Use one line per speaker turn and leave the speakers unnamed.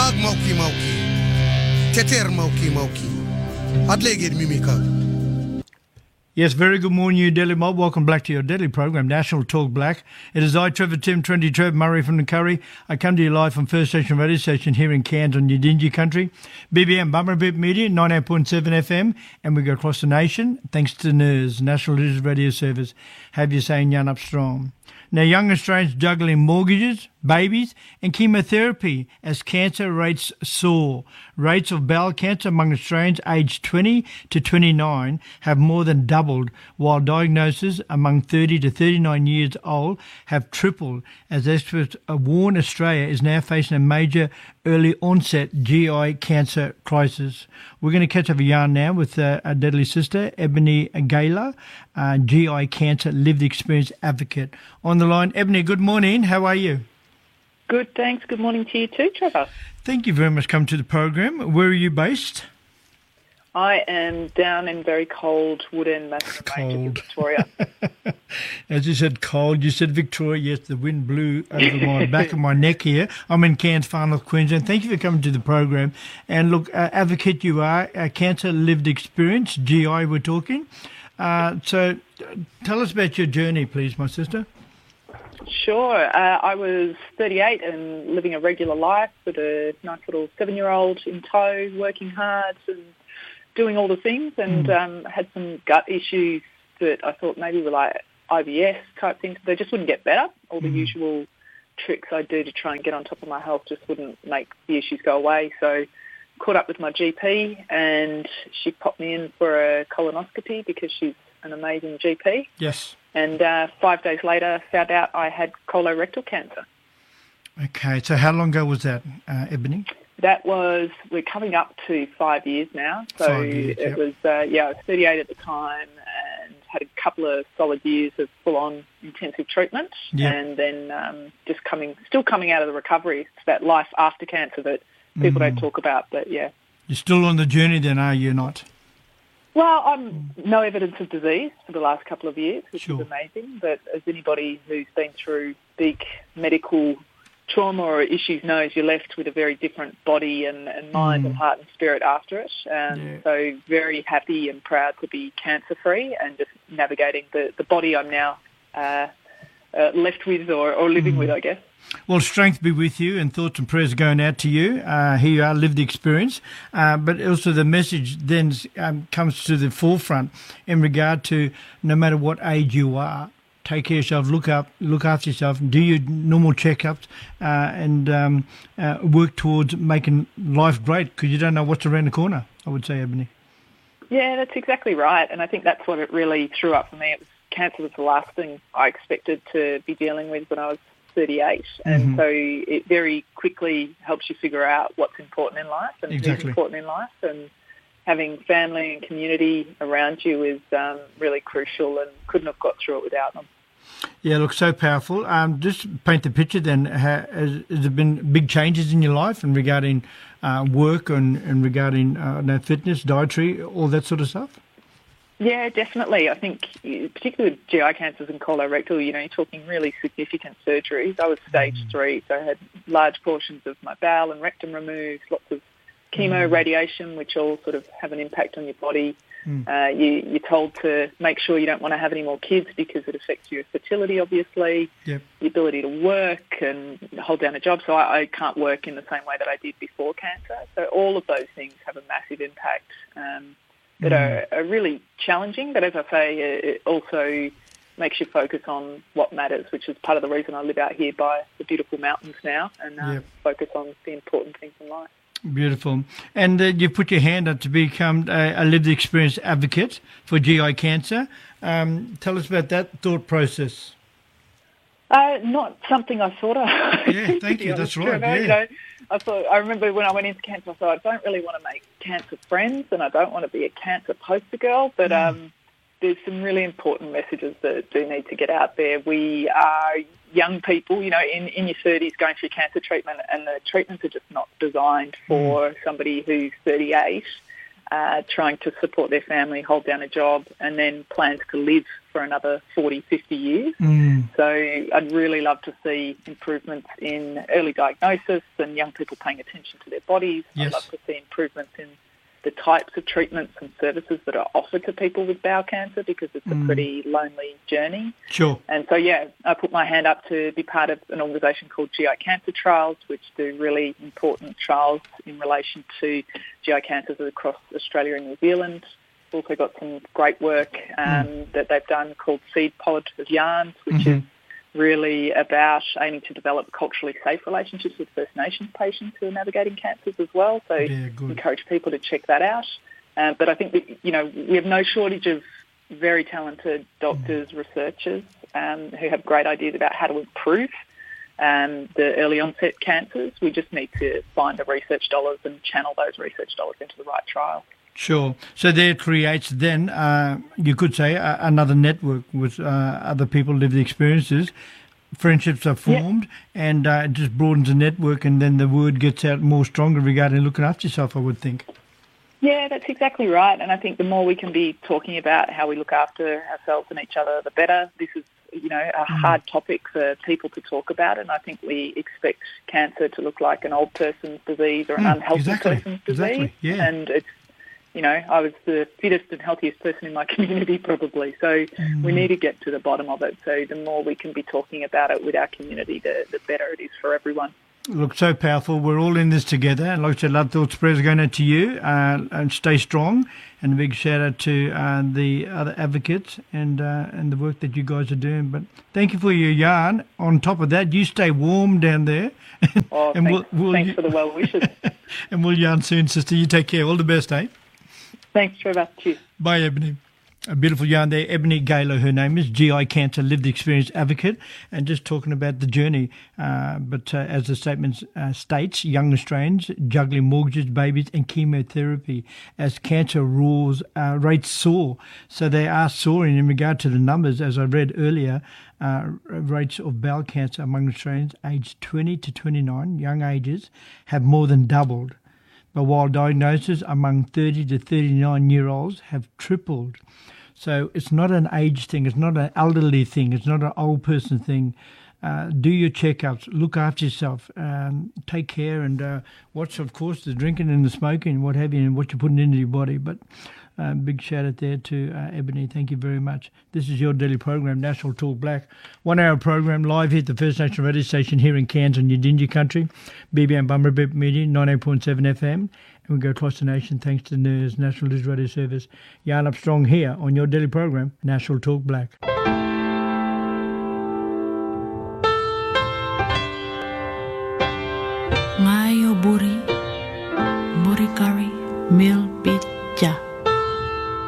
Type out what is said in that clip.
Ag Moki. Teter Moki. Adleged Mimika.
Yes, very good morning, you Daily Mob. Welcome back to your daily program, National Talk Black. It is I, Trevor Tim, 20 Trev Murray from the Curry. I come to you live from First Station Radio Station here in Cairns on Yidinji Country. BBM Bummer Bit Media, 98.7 FM, and we go across the nation thanks to NIRS, National News Radio Service. Have you saying Yan Up Strong. Now, young Australians juggling mortgages, babies and chemotherapy as cancer rates soar. Rates of bowel cancer among Australians aged 20 to 29 have more than doubled, while diagnoses among 30 to 39 years old have tripled, as experts warn Australia is now facing a major early onset GI cancer crisis. We're going to catch up a yarn now with our deadly sister, Ebony Gala, GI cancer lived experience advocate. On the line, Ebony, good morning. How are you?
Good, thanks. Good morning to you too, Trevor.
Thank you very much for coming to the program. Where are you based?
I am down in very cold Woodend, Macedon Ranges in Victoria.
As you said cold, you said Victoria. Yes, the wind blew over my back of my neck here. I'm in Cairns, Far North Queensland. Thank you for coming to the program. And look, advocate you are, cancer lived experience, GI we're talking. So tell us about your journey, please, my sister.
Sure. I was 38 and living a regular life with a nice little 7-year-old in tow, working hard and doing all the things, and had some gut issues that I thought maybe were like IBS type things. They just wouldn't get better. All the usual tricks I do to try and get on top of my health just wouldn't make the issues go away. So caught up with my GP and she popped me in for a colonoscopy because she's an amazing GP.
Yes.
And 5 days later, found out I had colorectal cancer.
Okay, so how long ago was that, Ebony?
That was, we're coming up to 5 years now. So
5 years,
it was, I was 38 at the time and had a couple of solid years of full-on intensive treatment.
Yep.
And then still coming out of the recovery. It's that life after cancer that people don't talk about, but yeah.
You're still on the journey then, are you not?
Well, I'm no evidence of disease for the last couple of years, which
Sure.
is amazing. But as anybody who's been through big medical trauma or issues knows, you're left with a very different body and mind and heart and spirit after it. So very happy and proud to be cancer-free and just navigating the body I'm now left with or living with, I guess.
Well, strength be with you and thoughts and prayers going out to you. Here you are, lived the experience. But also the message then comes to the forefront in regard to no matter what age you are, take care of yourself, look after yourself, do your normal checkups and work towards making life great because you don't know what's around the corner, I would say, Ebony.
Yeah, that's exactly right. And I think that's what it really threw up for me. Cancer was the last thing I expected to be dealing with when I was 38, and so it very quickly helps you figure out what's important in life and who's important in life, and having family and community around you is really crucial, and couldn't have got through it without them.
Yeah, look, so powerful. Just paint the picture then. Has there been big changes in your life and regarding work and regarding fitness, dietary, all that sort of stuff?
Yeah, definitely. I think particularly with GI cancers and colorectal, you're talking really significant surgeries. I was stage 3, so I had large portions of my bowel and rectum removed, lots of chemo, radiation, which all sort of have an impact on your body. You're told to make sure you don't want to have any more kids because it affects your fertility, obviously, the ability to work and hold down a job. So I can't work in the same way that I did before cancer. So all of those things have a massive impact. That are really challenging, but as I say, it also makes you focus on what matters, which is part of the reason I live out here by the beautiful mountains now and focus on the important things in life.
Beautiful. And you put your hand up to become a lived experience advocate for GI cancer. Tell us about that thought process.
Not something I thought of.
Yeah, thank you. That's right.
I remember when I went into cancer, I thought, I don't really want to make cancer friends and I don't want to be a cancer poster girl, but there's some really important messages that do need to get out there. We are young people, in your 30s going through cancer treatment, and the treatments are just not designed for somebody who's 38. trying to support their family, hold down a job, and then plans to live for another 40, 50 years. So I'd really love to see improvements in early diagnosis and young people paying attention to their bodies.
Yes.
I'd love to see improvements in the types of treatments and services that are offered to people with bowel cancer, because it's a pretty lonely journey.
Sure.
And so, yeah, I put my hand up to be part of an organisation called GI Cancer Trials, which do really important trials in relation to GI cancers across Australia and New Zealand. Also got some great work that they've done called Seed Pod of Yarns, which is really about aiming to develop culturally safe relationships with First Nations patients who are navigating cancers as well. So encourage people to check that out. But I think that, we have no shortage of very talented doctors, researchers who have great ideas about how to improve the early onset cancers. We just need to find the research dollars and channel those research dollars into the right trial.
Sure. So there creates then, you could say, another network with other people lived experiences. Friendships are formed, and it just broadens the network, and then the word gets out more stronger regarding looking after yourself, I would think.
Yeah, that's exactly right. And I think the more we can be talking about how we look after ourselves and each other, the better. This is, a hard topic for people to talk about, and I think we expect cancer to look like an old person's disease or an unhealthy person's disease.
Yeah.
And it's, I was the fittest and healthiest person in my community probably. So we need to get to the bottom of it. So the more we can be talking about it with our community, the better it is for everyone.
Look, so powerful. We're all in this together. And like I said, love, thoughts, prayers going out to you. And stay strong. And a big shout out to the other advocates and the work that you guys are doing. But thank you for your yarn. On top of that, you stay warm down there.
Oh,
and
thanks for the well wishes.
And we'll yarn soon, sister. You take care. All the best, eh?
Thanks, Trevor. Cheers.
Bye, Ebony. A beautiful yarn there. Ebony Gaylor, her name is, GI Cancer Lived Experience Advocate, and just talking about the journey. But as the statement states, young Australians juggling mortgages, babies and chemotherapy as cancer rates soar. So they are soaring in regard to the numbers, as I read earlier. Rates of bowel cancer among Australians aged 20 to 29, young ages, have more than doubled. But while diagnoses among 30 to 39-year-olds have tripled. So it's not an age thing, it's not an elderly thing, it's not an old person thing. Do your checkups, look after yourself, take care, and watch, of course, the drinking and the smoking and what have you, and what you're putting into your body. But big shout out there to Ebony. Thank you very much. This is your daily program, National Talk Black. 1 hour program live here at the First National Radio Station here in Cairns on Yidinji Country, BBM Bumrabip Media, 98.7 FM. And we go across the nation thanks to NERS, National News Radio Service. Yarn up strong here on your daily program, National Talk Black.
Ngayo buri curry, mil pitja.